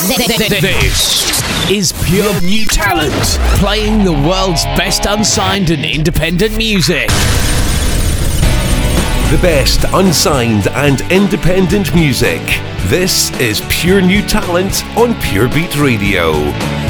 This is Pure New Talent, playing the world's best unsigned and independent music. The best unsigned and independent music. This is Pure New Talent on Pure Beat Radio.